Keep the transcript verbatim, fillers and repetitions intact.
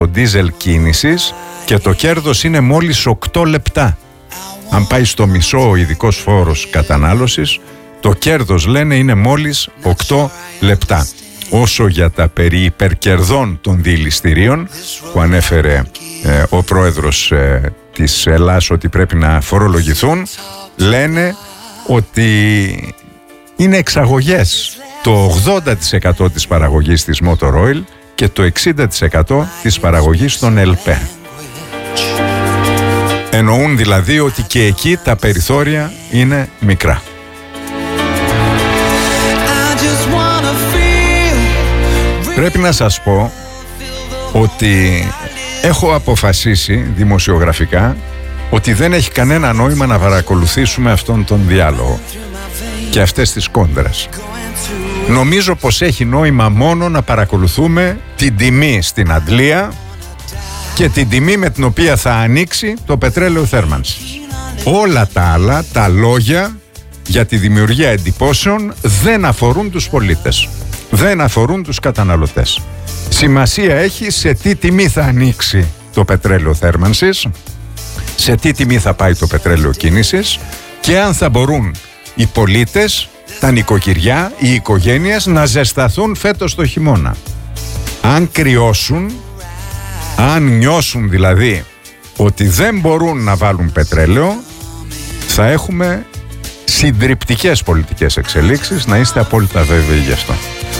το ντίζελ κίνησης και το κέρδος είναι μόλις οκτώ λεπτά. Αν πάει στο μισό ο ειδικός φόρος κατανάλωσης, το κέρδος, λένε, είναι μόλις οκτώ λεπτά. Όσο για τα περί υπερκερδών των διελιστηρίων που ανέφερε ε, ο πρόεδρος ε, της Ελλάς ότι πρέπει να φορολογηθούν, λένε ότι είναι εξαγωγές το ογδόντα τοις εκατό της παραγωγής της Motor Oil και το εξήντα τοις εκατό της παραγωγής των ΕΛΠΕ. Εννοούν δηλαδή ότι και εκεί τα περιθώρια είναι μικρά. Πρέπει να σας πω ότι έχω αποφασίσει δημοσιογραφικά ότι δεν έχει κανένα νόημα να παρακολουθήσουμε αυτόν τον διάλογο και αυτές τις κόντρες. Νομίζω πως έχει νόημα μόνο να παρακολουθούμε την τιμή στην αντλία και την τιμή με την οποία θα ανοίξει το πετρέλαιο θέρμανσης. Όλα τα άλλα, τα λόγια για τη δημιουργία εντυπώσεων δεν αφορούν τους πολίτες, δεν αφορούν τους καταναλωτές. Σημασία έχει σε τι τιμή θα ανοίξει το πετρέλαιο θέρμανσης, σε τι τιμή θα πάει το πετρέλαιο κίνησης και αν θα μπορούν οι πολίτες, τα νοικοκυριά, οι οικογένειες να ζεσταθούν φέτος το χειμώνα. Αν κρυώσουν, αν νιώσουν δηλαδή ότι δεν μπορούν να βάλουν πετρέλαιο, θα έχουμε συντριπτικές πολιτικές εξελίξεις, να είστε απόλυτα βέβαιοι γι' αυτό.